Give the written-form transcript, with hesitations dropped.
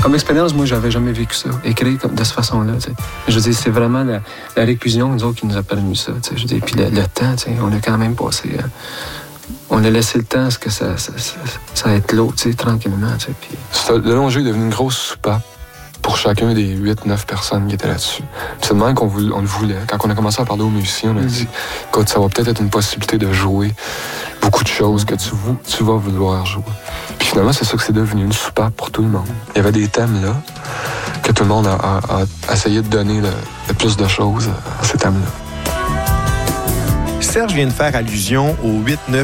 Comme expérience, moi, j'avais jamais vécu ça, écrire de cette façon-là. T'sais. Je veux dire, c'est vraiment la réclusion, nous autres, qui nous a permis ça. Je veux dire, puis le temps, on a quand même passé... on a laissé le temps à ce que ça éclose, tranquillement. Puis... Le long jeu est devenu une grosse soupape pour chacun des 8-9 personnes qui étaient là-dessus. Puis c'est de même qu'on le voulait. Quand on a commencé à parler aux musiciens, on a dit, écoute, ça va peut-être être une possibilité de jouer beaucoup de choses que tu vas vouloir jouer. Puis finalement, c'est ça que c'est devenu, une soupape pour tout le monde. Il y avait des thèmes là, que tout le monde a essayé de donner le plus de choses à ces thèmes-là. Serge vient de faire allusion aux 8-9